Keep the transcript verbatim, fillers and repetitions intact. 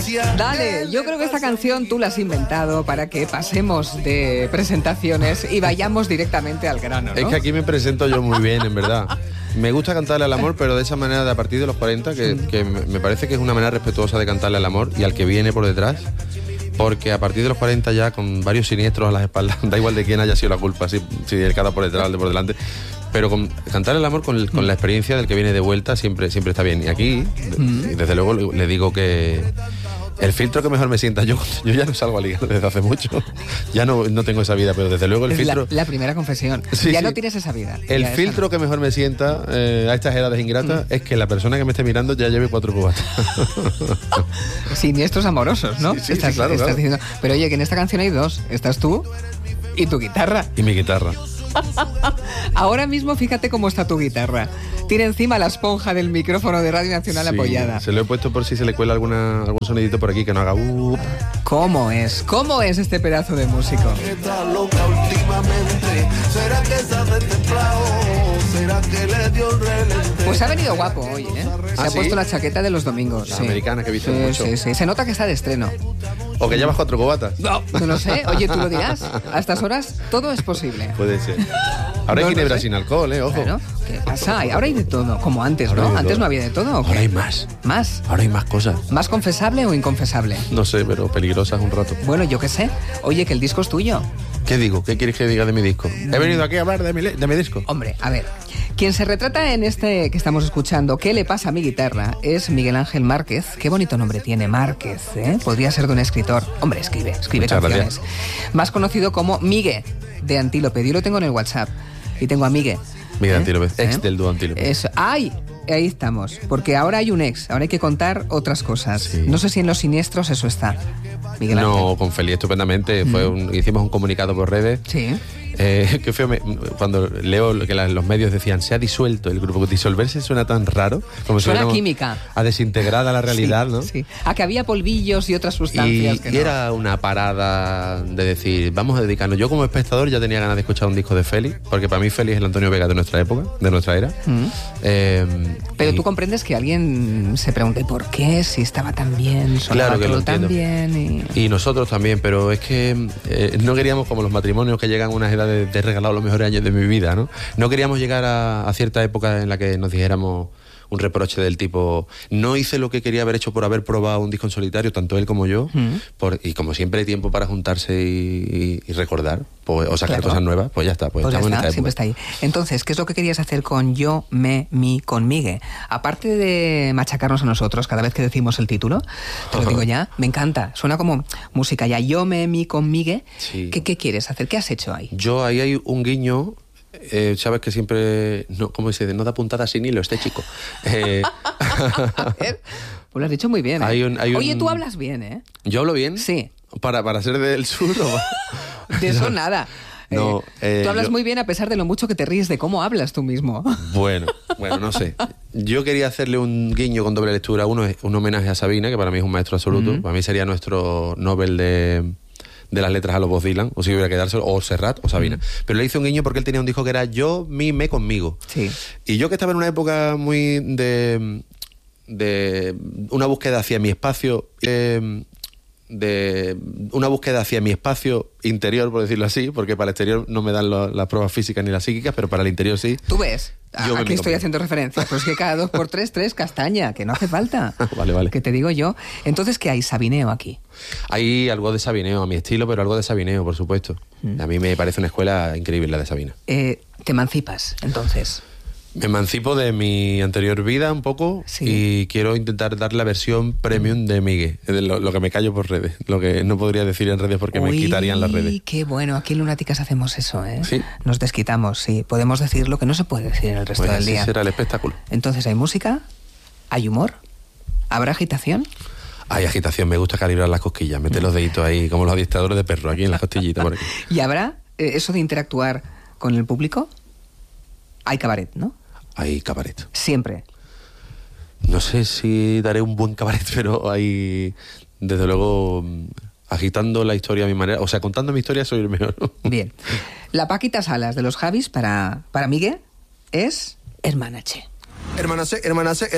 Dale, yo creo que esta canción tú la has inventado para que pasemos de presentaciones y vayamos directamente al grano, ¿no? Es que aquí me presento yo muy bien, en verdad. Me gusta cantarle al amor, pero de esa manera de a partir de los cuarenta, que, que me parece que es una manera respetuosa de cantarle al amor y al que viene por detrás. Porque a partir de los cuarenta ya, con varios siniestros a las espaldas, da igual de quién haya sido la culpa, si, si el cada por detrás o el de por delante, pero con, cantar el amor con, con la experiencia del que viene de vuelta siempre, siempre está bien. Y aquí, mm. desde luego, le, le digo que el filtro que mejor me sienta, yo, yo ya no salgo a ligar desde hace mucho, ya no, no tengo esa vida, pero desde luego el es filtro... La, la primera confesión, sí, ya sí. no tienes esa vida. El filtro no. que mejor me sienta eh, a estas edades ingratas mm. es que la persona que me esté mirando ya lleve cuatro cubatas. Siniestros amorosos, ¿no? Sí, sí, estás, sí, claro, estás claro. diciendo, pero oye, que en esta canción hay dos, estás tú y tu guitarra. Y mi guitarra. Ahora mismo fíjate cómo está tu guitarra. Tiene encima la esponja del micrófono de Radio Nacional sí, apoyada. Se lo he puesto por si se le cuela alguna, algún sonidito por aquí que no haga uh. ¿Cómo es? ¿Cómo es este pedazo de músico? Está loca últimamente. ¿Será que está destemplado? ¿Será que le dio el relente? Pues ha venido guapo hoy, ¿eh? Se ¿Ah, ha sí? puesto la chaqueta de los domingos. La sí. americana que he visto sí, mucho. Sí, sí, se nota que está de estreno. O que llevas cuatro cubatas. No, no lo sé. Oye, tú lo dirás. A estas horas todo es posible. Puede ser. Ahora no, hay ginebra no sé. sin alcohol, ¿eh? Ojo. Claro. ¿Qué pasa? Ahora hay de todo, como antes, Ahora ¿no? hay Antes todo. no había de todo, ¿o qué? Ahora hay más. ¿Más? Ahora hay más cosas. ¿Más confesable o inconfesable? No sé, pero peligrosas un rato. Bueno, yo qué sé. Oye, que el disco es tuyo. ¿Qué digo? ¿Qué quieres que diga de mi disco? Mm. He venido aquí a hablar de mi, de mi disco. Hombre, a ver. Quien se retrata en este que estamos escuchando, ¿Qué le pasa a mi guitarra?, es Miguel Ángel Márquez. Qué bonito nombre tiene, Márquez, ¿eh? Podría ser de un escritor. Hombre, escribe, escribe Muchas canciones. gracias. Más conocido como Migue, de Antílope. Yo lo tengo en el WhatsApp. Y tengo a Migue. Miguel ¿Eh? Antílope, ex ¿Eh? del dúo Antílope. Eso. ¡Ay! Ahí estamos. Porque ahora hay un ex. Ahora hay que contar otras cosas. Sí. No sé si en Los Siniestros eso está. Miguel Ángel. No, con Feli estupendamente. Mm. Fue un, hicimos un comunicado por redes. Sí. Eh, qué feo me, cuando leo que la, los medios decían se ha disuelto el grupo. Disolverse suena tan raro, como suena si química, a desintegrada la realidad, sí, ¿no? Sí. A que había polvillos y otras sustancias y, que y no. era una parada de decir vamos a dedicarnos. Yo como espectador ya tenía ganas de escuchar un disco de Feli, porque para mí Feli es el Antonio Vega de nuestra época, de nuestra era. Mm. Eh, Pero y, tú comprendes que alguien se pregunte por qué, si estaba tan bien, sonaba claro que todo lo tan entiendo. bien. Y... y nosotros también, pero es que eh, no queríamos, como los matrimonios que llegan a unas edades de regalado los mejores años de mi vida, ¿no? No queríamos llegar a, a cierta época en la que nos dijéramos un reproche del tipo no hice lo que quería haber hecho por haber probado un disco en solitario, tanto él como yo, mm. por, y como siempre hay tiempo para juntarse y, y, y recordar pues, o sacar claro. cosas nuevas, pues ya está, pues, pues estamos ya está, en esta siempre época. está ahí. Entonces, ¿qué es lo que querías hacer con Yo, Me, Mi, con Migue? Aparte de machacarnos a nosotros cada vez que decimos el título, te lo digo ya, me encanta, suena como música ya, Yo, Me, Mi, con Migue. Sí. ¿Qué, ¿Qué quieres hacer? ¿Qué has hecho ahí? Yo, ahí hay un guiño. Eh, sabes que siempre, no, ¿cómo se dice? No da puntada sin hilo este chico. Eh, a ver, pues lo has dicho muy bien, ¿eh? hay un, hay Oye, un... tú hablas bien, ¿eh? ¿Yo hablo bien? Sí. ¿Para, para ser del sur o...? De eso nada. No, eh, eh, tú hablas yo... muy bien a pesar de lo mucho que te ríes de cómo hablas tú mismo. Bueno, bueno, no sé. Yo quería hacerle un guiño con doble lectura. Uno es un homenaje a Sabina, que para mí es un maestro absoluto. Mm-hmm. Para mí sería nuestro Nobel de... de las letras a los Bob Dylan, o si hubiera que dárselo, o Serrat o Sabina. Mm. Pero le hice un guiño porque él tenía un disco que era Yo, Mi, Me, Conmigo. Sí. Y yo que estaba en una época muy de... de una búsqueda hacia mi espacio... Eh, de una búsqueda hacia mi espacio interior, por decirlo así, porque para el exterior no me dan lo, las pruebas físicas ni las psíquicas, pero para el interior sí. ¿Tú ves? Yo Aquí estoy haciendo referencia, pero es que cada dos por tres, tres castaña, que no hace falta. Vale, vale. Que te digo yo. Entonces, ¿qué hay? Sabineo aquí. Hay algo de Sabineo, a mi estilo, pero algo de Sabineo, por supuesto. Mm. A mí me parece una escuela increíble la de Sabina. Eh, ¿Te emancipas, entonces? Me emancipo de mi anterior vida un poco, sí. Y quiero intentar dar la versión premium de Migue, de lo, lo que me callo por redes, lo que no podría decir en redes porque Uy, me quitarían las redes. Qué bueno, aquí en Lunáticas hacemos eso, ¿eh? Sí. Nos desquitamos, sí. Podemos decir lo que no se puede decir en el resto pues del así día. Será el espectáculo. Entonces, ¿hay música? ¿Hay humor? ¿Habrá agitación? Hay agitación, me gusta calibrar las cosquillas, meter los deditos ahí, como los adiestradores de perro, aquí en las costillitas por aquí. ¿Y habrá eh, eso de interactuar con el público? Hay cabaret, ¿no? Hay cabaret. Siempre. No sé si daré un buen cabaret, pero hay, desde luego, agitando la historia a mi manera. O sea, contando mi historia soy el mejor. Bien. La Paquita Salas de los Javis para, para Migue es Hermanache. Hermanache, hermanache.